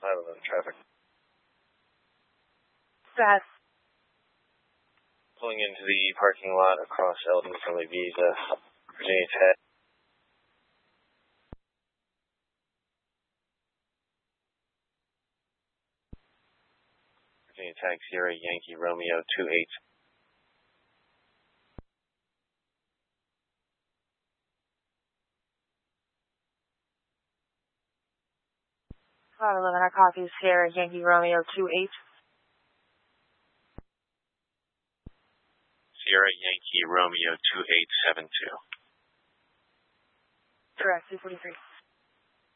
511 traffic. Fast. Pulling into the parking lot across Eldon from Visa, Virginia Tech. Virginia Tech, Sierra Yankee Romeo 28. I copy Sierra Yankee Romeo 28. Sierra Yankee Romeo 2872. Correct, 243.